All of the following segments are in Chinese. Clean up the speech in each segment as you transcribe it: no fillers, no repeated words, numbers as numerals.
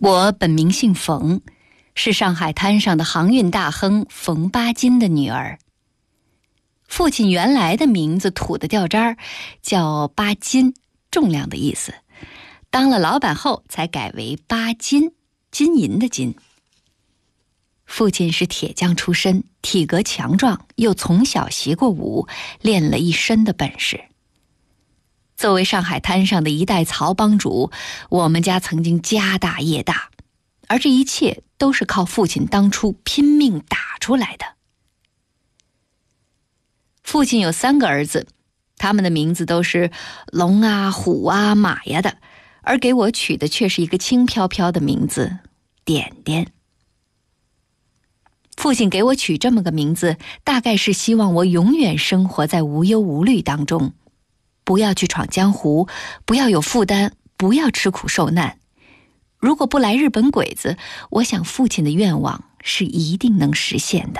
我本名姓冯，是上海滩上的航运大亨冯巴金的女儿。父亲原来的名字土的掉渣儿，叫巴金，重量的意思。当了老板后才改为巴金，金银的金。父亲是铁匠出身，体格强壮，又从小习过武，练了一身的本事。作为上海滩上的一代曹帮主，我们家曾经家大业大，而这一切都是靠父亲当初拼命打出来的。父亲有3个儿子，他们的名字都是龙啊、虎啊、马呀的，而给我取的却是一个轻飘飘的名字，点点。父亲给我取这么个名字，大概是希望我永远生活在无忧无虑当中，不要去闯江湖，不要有负担，不要吃苦受难。如果不来日本鬼子，我想父亲的愿望是一定能实现的。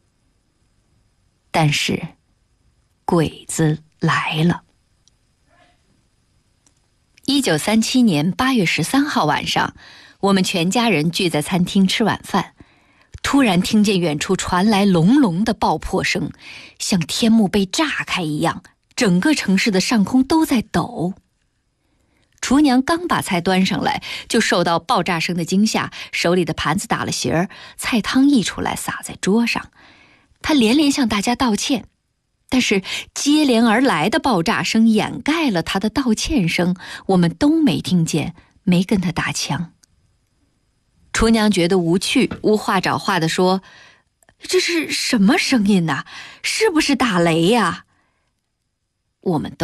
但是鬼子来了。1937年8月13号晚上，我们全家人聚在餐厅吃晚饭，突然听见远处传来隆隆的爆破声，像天幕被炸开一样，整个城市的上空都在抖。厨娘刚把菜端上来，就受到爆炸声的惊吓，手里的盘子打了结儿，菜汤溢出来洒在桌上。她连连向大家道歉，但是接连而来的爆炸声掩盖了她的道歉声，我们都没听见，没跟她搭腔。厨娘觉得无趣，无话找话地说：“这是什么声音啊？是不是打雷呀？”我们都